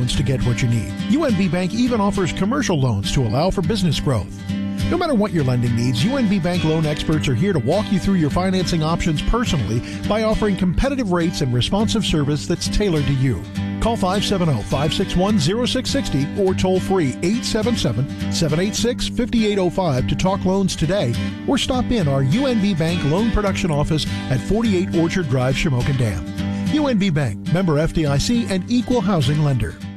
loans to get what you need. UNB Bank even offers commercial loans to allow for business growth. No matter what your lending needs, UNB Bank loan experts are here to walk you through your financing options personally by offering competitive rates and responsive service that's tailored to you. Call 570-561-0660 or toll free 877-786-5805 to talk loans today, or stop in our UNB Bank Loan Production Office at 48 Orchard Drive, Shamokin Dam. UNB Bank, member FDIC and equal housing lender.